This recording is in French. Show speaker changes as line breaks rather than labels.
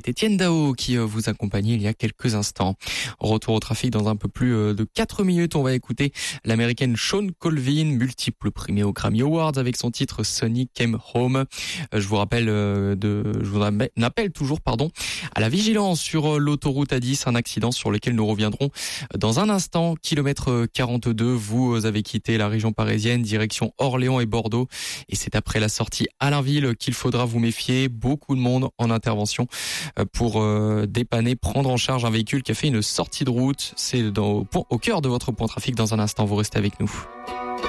c'était Étienne Dao qui vous accompagnait il y a quelques instants. Retour au trafic dans un peu plus de 4 minutes. On va écouter l'américaine Shawn Colvin, multiple primée aux Grammy Awards avec son titre Sonic Came Home. Je vous rappelle toujours à la vigilance sur l'autoroute A10, un accident sur lequel nous reviendrons dans un instant. Kilomètre 42, vous avez quitté la région parisienne, direction Orléans et Bordeaux. Et c'est après la sortie Allainville qu'il faudra vous méfier. Beaucoup de monde en intervention pour dépanner, prendre en charge un véhicule qui a fait une sortie de route. C'est au cœur de votre point trafic dans un instant. Vous restez avec nous.